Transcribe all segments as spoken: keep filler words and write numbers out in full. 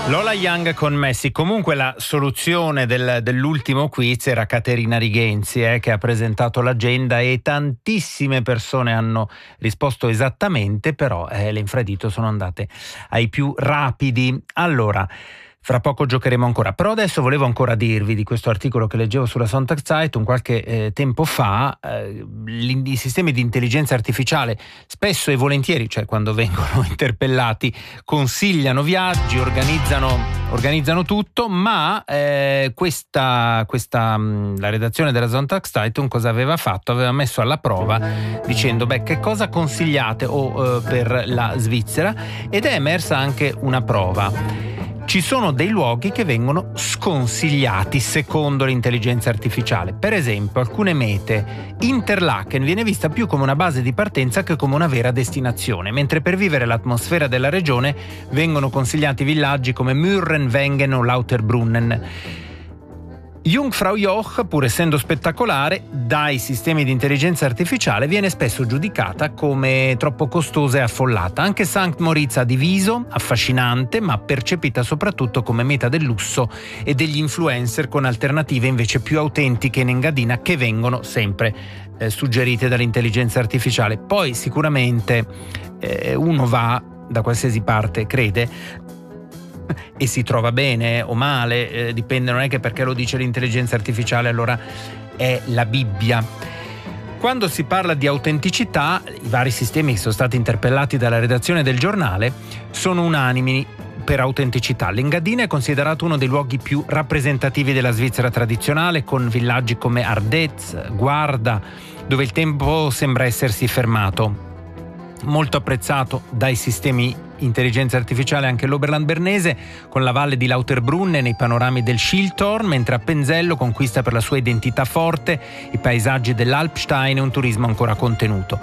Lola Young con Messi. Comunque la soluzione del, dell'ultimo quiz era Caterina Righenzi, eh, che ha presentato l'agenda e tantissime persone hanno risposto esattamente, però eh, le infradito sono andate ai più rapidi. Allora, fra poco giocheremo ancora, però adesso volevo ancora dirvi di questo articolo che leggevo sulla Sonntagszeitung qualche eh, tempo fa. Eh, i sistemi di intelligenza artificiale spesso e volentieri, cioè quando vengono interpellati, consigliano viaggi, organizzano, organizzano tutto, ma eh, questa, questa la redazione della Sonntagszeitung cosa aveva fatto? Aveva messo alla prova dicendo beh, che cosa consigliate o eh, per la Svizzera, ed è emersa anche una prova. Ci sono dei luoghi che vengono sconsigliati secondo l'intelligenza artificiale. Per esempio, alcune mete, Interlaken viene vista più come una base di partenza che come una vera destinazione, mentre per vivere l'atmosfera della regione vengono consigliati villaggi come Mürren, Wengen o Lauterbrunnen. Jungfraujoch, pur essendo spettacolare, dai sistemi di intelligenza artificiale viene spesso giudicata come troppo costosa e affollata. Anche Sankt Moritz ha diviso, affascinante, ma percepita soprattutto come meta del lusso e degli influencer, con alternative invece più autentiche in Engadina che vengono sempre eh, suggerite dall'intelligenza artificiale. Poi sicuramente eh, uno va da qualsiasi parte, crede, e si trova bene o male, eh, dipende, non è che perché lo dice l'intelligenza artificiale allora è la Bibbia. Quando si parla di autenticità, i vari sistemi che sono stati interpellati dalla redazione del giornale sono unanimi per autenticità. L'Engadina è considerato uno dei luoghi più rappresentativi della Svizzera tradizionale, con villaggi come Ardez, Guarda, dove il tempo sembra essersi fermato. Molto apprezzato dai sistemi intelligenza artificiale anche l'Oberland bernese, con la valle di Lauterbrunnen e i panorami del Schilthorn, mentre Appenzello conquista per la sua identità forte i paesaggi dell'Alpstein e un turismo ancora contenuto.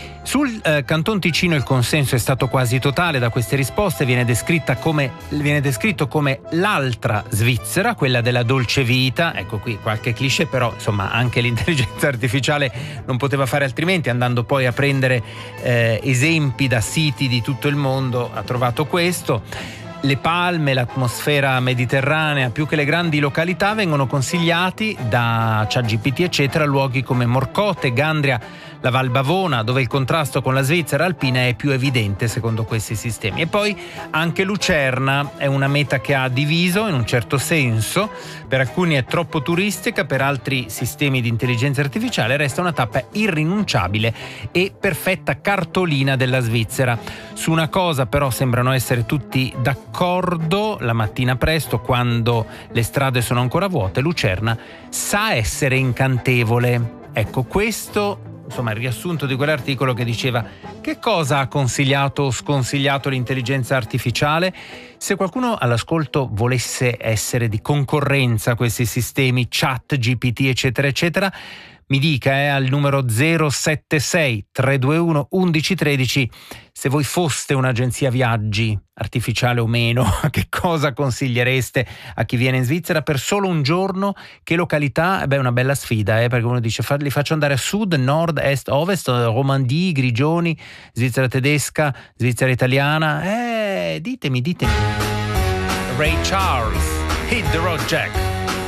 Sul eh, Canton Ticino il consenso è stato quasi totale. Da queste risposte viene descritta come viene descritto come l'altra Svizzera, quella della dolce vita. Ecco qui qualche cliché, però insomma anche l'intelligenza artificiale non poteva fare altrimenti, andando poi a prendere eh, esempi da siti di tutto il mondo ha trovato questo. Le palme, l'atmosfera mediterranea, più che le grandi località, vengono consigliati da ChatGPT eccetera luoghi come Morcote, Gandria, la Val Bavona, dove il contrasto con la Svizzera alpina è più evidente secondo questi sistemi. E poi anche Lucerna è una meta che ha diviso in un certo senso. Per alcuni è troppo turistica, per altri sistemi di intelligenza artificiale resta una tappa irrinunciabile e perfetta cartolina della Svizzera. Su una cosa però sembrano essere tutti d'accordo: la mattina presto, quando le strade sono ancora vuote, Lucerna sa essere incantevole. Ecco, questo insomma il riassunto di quell'articolo che diceva che cosa ha consigliato o sconsigliato l'intelligenza artificiale. Se qualcuno all'ascolto volesse essere di concorrenza a questi sistemi ChatGPT eccetera eccetera, mi dica eh, al numero zero sette sei tre due uno uno uno uno tre se voi foste un'agenzia viaggi, artificiale o meno, che cosa consigliereste a chi viene in Svizzera per solo un giorno? Che località? Beh, è una bella sfida, eh, perché uno dice fa, li faccio andare a sud, nord, est, ovest, Romandie, Grigioni, Svizzera tedesca, Svizzera italiana. Eh, ditemi, ditemi. Ray Charles, Hit the Road Jack.